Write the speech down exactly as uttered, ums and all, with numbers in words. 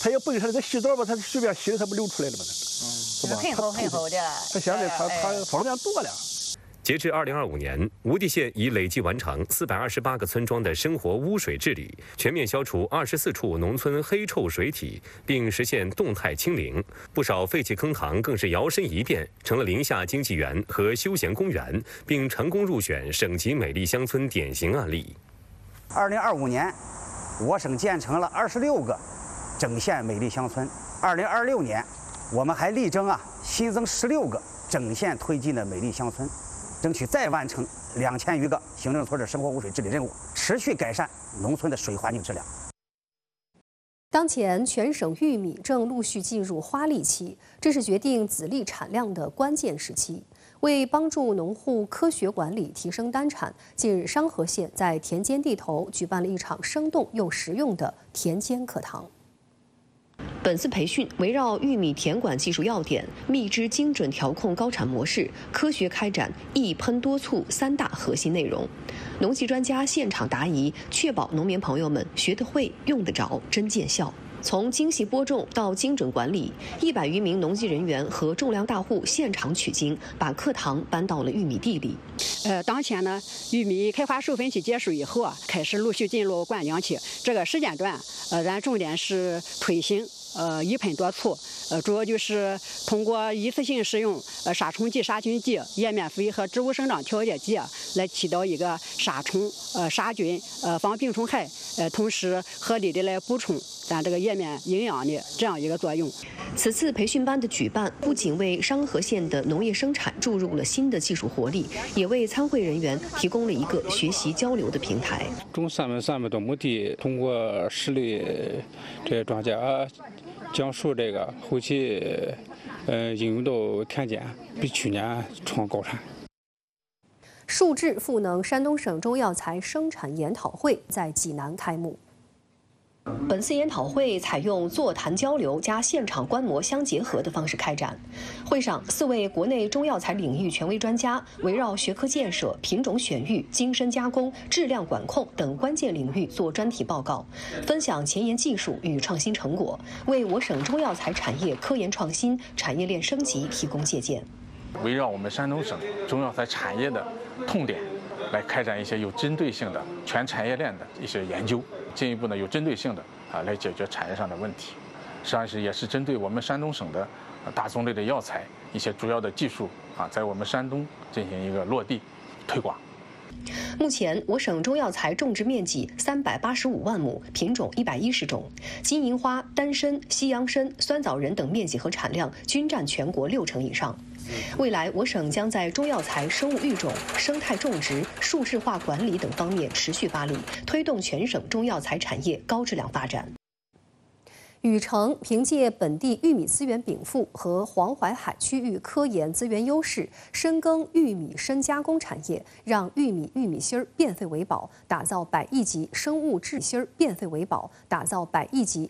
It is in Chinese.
它也不给它那个洗澡吧，它随便洗的，它不流出来了吗？是吧？ 很厚很厚的。 它现在它它方便多了。 截至二零二五年，无棣县已累计完成四百二十八个村庄的生活污水治理，全面消除二十四处农村黑臭水体，并实现动态清零。不少废弃坑塘更是摇身一变成了林下经济园和休闲公园，并成功入选省级美丽乡村典型案例。 二零二五年，我省建成了二十六个整县美丽乡村。二零二六年，我们还力争啊新增十六个整县推进的美丽乡村。争取再完成两千余个行政村的生活污水治理任务，持续改善农村的水环境质量。 当前全省玉米正陆续进入花粒期，这是决定籽粒产量的关键时期。为帮助农户科学管理、提升单产，近日商河县在田间地头举办了一场生动又实用的田间课堂。 本次培训围绕玉米田管技术要点、蜜汁精准调控高产模式，科学开展一喷多促三大核心内容。农技专家现场答疑，确保农民朋友们学得会、用得着、真见效。从精细播种到精准管理，一百余名农技人员和种粮大户现场取经，把课堂搬到了玉米地里。 呃，当前呢，玉米开花授粉期结束以后啊，开始陆续进入灌浆期。这个时间段，呃，咱重点是推行呃一喷多促，呃，主要就是通过一次性使用呃杀虫剂、杀菌剂、叶面肥和植物生长调节剂来起到一个杀虫、呃杀菌、呃防病虫害，呃同时合理的来补充咱这个叶面营养的这样一个作用。 此次培训班的举办，不仅为商河县的农业生产注入了新的技术活力，也为参会人员提供了一个学习交流的平台。 种三万三百多亩地，通过实力这些专家讲述这个后期，呃，应用到田间，比去年创高产。 数智赋能山东省中药材生产研讨会在济南开幕。 本次研讨会采用座谈交流加现场观摩相结合的方式开展。会上，四位国内中药材领域权威专家围绕学科建设、品种选育、精深加工、质量管控等关键领域做专题报告，分享前沿技术与创新成果，为我省中药材产业科研创新、产业链升级提供借鉴。 围绕我们山东省中药材产业的痛点，来开展一些有针对性的全产业链的一些研究。进一步呢，有针对性的啊来解决产业上的问题，实际上是也是针对我们山东省的大宗类的药材一些主要的技术啊，在我们山东进行一个落地推广。 目前，我省中药材种植面积三百八十五万亩，品种一百一十种，金银花、丹参、西洋参、酸枣仁等面积和产量均占全国六成以上。未来，我省将在中药材生物育种、生态种植、数字化管理等方面持续发力，推动全省中药材产业高质量发展。 禹城凭借本地玉米资源禀赋和黄淮海区域科研资源优势，深耕玉米深加工产业，让玉米玉米芯儿变废为宝，打造百亿级生物质芯儿变废为宝，打造百亿级